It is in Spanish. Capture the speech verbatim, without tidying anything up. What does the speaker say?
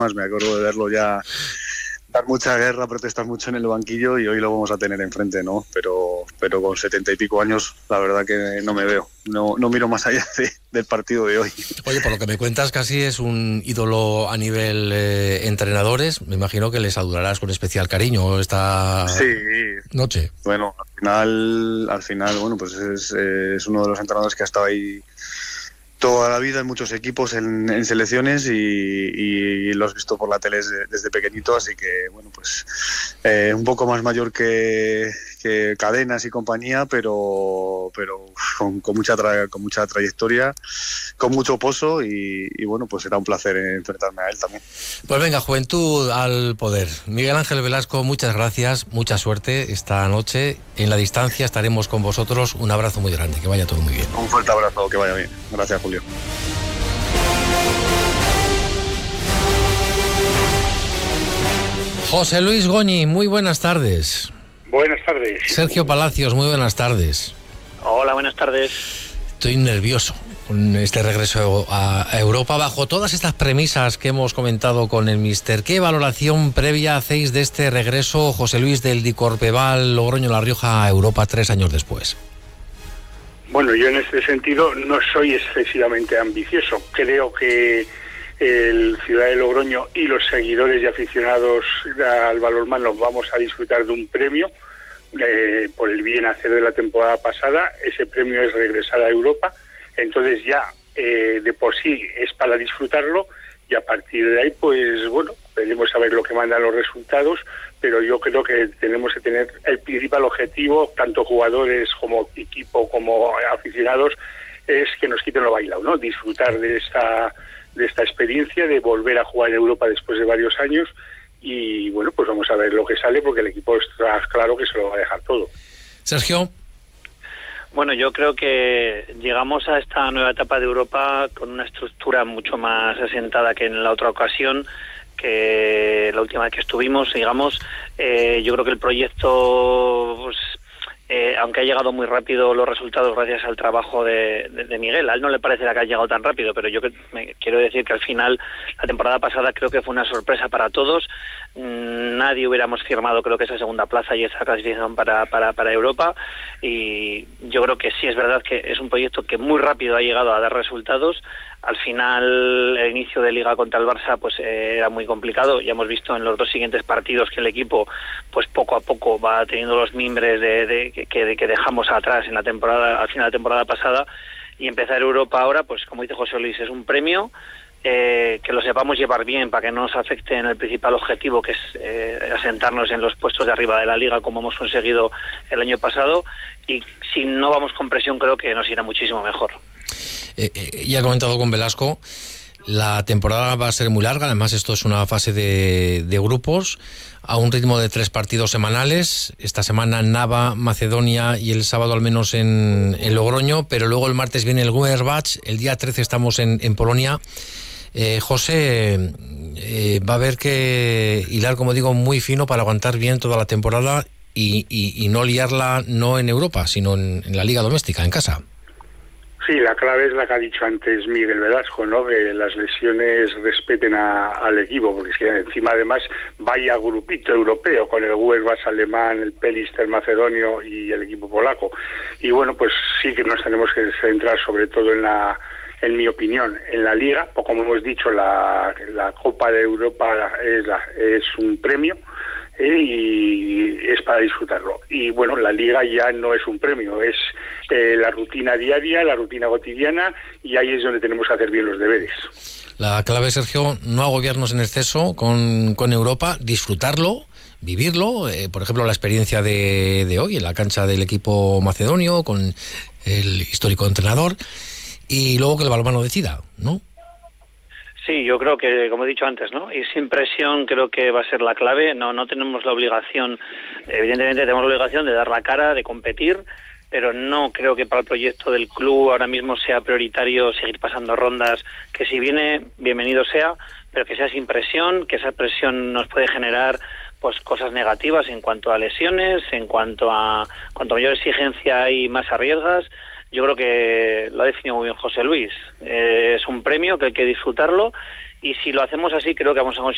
más me acuerdo de verlo ya dar mucha guerra, protestar mucho en el banquillo, y hoy lo vamos a tener enfrente, ¿no? Pero pero con setenta y pico años, la verdad que no me veo, no, no miro más allá de, del partido de hoy. Oye, por lo que me cuentas, casi es un ídolo a nivel eh, entrenadores. Me imagino que les adorarás con especial cariño esta sí. noche. Bueno, al final, al final, bueno, pues es, es uno de los entrenadores que ha estado ahí toda la vida en muchos equipos, en, en selecciones, y, y lo has visto por la tele desde, desde pequeñito, así que bueno, pues eh, un poco más mayor que, que Cadenas y compañía, pero pero con, con mucha tra, con mucha trayectoria, con mucho pozo, y, y bueno, pues será un placer enfrentarme a él también. Pues venga, juventud al poder. Miguel Ángel Velasco, muchas gracias, mucha suerte esta noche. En la distancia estaremos con vosotros. Un abrazo muy grande, que vaya todo muy bien. Un fuerte abrazo, que vaya bien. Gracias, Julio. José Luis Goñi, muy buenas tardes. Buenas tardes. Sergio Palacios, muy buenas tardes. Hola, buenas tardes. Estoy nervioso con este regreso a Europa, bajo todas estas premisas que hemos comentado con el míster. ¿Qué valoración previa hacéis de este regreso, José Luis, del Dicorpeval Logroño-La Rioja a Europa tres años después? Bueno, yo en este sentido no soy excesivamente ambicioso. Creo que el Ciudad de Logroño y los seguidores y aficionados al balonmano vamos a disfrutar de un premio eh, por el bien hacer de la temporada pasada. Ese premio es regresar a Europa, entonces ya eh, de por sí es para disfrutarlo, y a partir de ahí, pues bueno, veremos a ver lo que mandan los resultados, pero yo creo que tenemos que tener el principal objetivo, tanto jugadores como equipo como aficionados, es que nos quiten lo bailado, ¿no? Disfrutar de esta de esta experiencia, de volver a jugar en Europa después de varios años, y bueno, pues vamos a ver lo que sale, porque el equipo está claro que se lo va a dejar todo. Sergio. Bueno, yo creo que llegamos a esta nueva etapa de Europa con una estructura mucho más asentada que en la otra ocasión, que la última vez que estuvimos, digamos. Eh, yo creo que el proyecto, pues, eh, aunque ha llegado muy rápido los resultados gracias al trabajo de, de, de Miguel, a él no le parecerá que ha llegado tan rápido, pero yo que, me, quiero decir que al final, la temporada pasada creo que fue una sorpresa para todos. Mm, nadie hubiéramos firmado, creo que esa segunda plaza y esa clasificación para, para, para Europa, y yo creo que sí es verdad que es un proyecto que muy rápido ha llegado a dar resultados. Al final, el inicio de Liga contra el Barça pues eh, era muy complicado. Ya hemos visto en los dos siguientes partidos que el equipo pues poco a poco va teniendo los mimbres de, de, de, que, de que dejamos atrás en la temporada, al final de la temporada pasada, y empezar Europa ahora, pues como dice José Luis, es un premio. Eh, que lo sepamos llevar bien para que no nos afecte en el principal objetivo, que es eh, asentarnos en los puestos de arriba de la Liga, como hemos conseguido el año pasado, y si no vamos con presión creo que nos irá muchísimo mejor. Eh, eh, ya he comentado con Velasco, la temporada va a ser muy larga, además esto es una fase de, de grupos, a un ritmo de tres partidos semanales, esta semana Nava, Macedonia, y el sábado al menos en, en Logroño, pero luego el martes viene el Werbach, el día trece estamos en, en Polonia. Eh, José, eh, va a haber que hilar, como digo, muy fino para aguantar bien toda la temporada y, y, y no liarla no en Europa, sino en, en la liga doméstica, en casa. Sí, la clave es la que ha dicho antes Miguel Velasco, ¿no? Que las lesiones respeten a, al equipo, porque es que encima además vaya grupito europeo con el Werbach alemán, el Pelister macedonio y el equipo polaco. Y bueno, pues sí que nos tenemos que centrar sobre todo en la en mi opinión, en la Liga, o como hemos dicho, la, la Copa de Europa es, la, es un premio eh, y es para disfrutarlo. Y bueno, la Liga ya no es un premio, es eh, la rutina diaria, la rutina cotidiana, y ahí es donde tenemos que hacer bien los deberes. La clave, Sergio, no agobiarnos en exceso con, con Europa, disfrutarlo, vivirlo, eh, por ejemplo, la experiencia de, de hoy en la cancha del equipo macedonio con el histórico entrenador, y luego que el balonmano decida, ¿no? Sí, yo creo que, como he dicho antes, ¿no? Y sin presión creo que va a ser la clave. No, no tenemos la obligación, evidentemente tenemos la obligación de dar la cara, de competir, pero no creo que para el proyecto del club ahora mismo sea prioritario seguir pasando rondas, que si viene, bienvenido sea, pero que sea sin presión, que esa presión nos puede generar pues cosas negativas en cuanto a lesiones, en cuanto a cuanto mayor exigencia y más arriesgas. Yo creo que lo ha definido muy bien José Luis. Eh, es un premio que hay que disfrutarlo, y si lo hacemos así creo que vamos a conseguir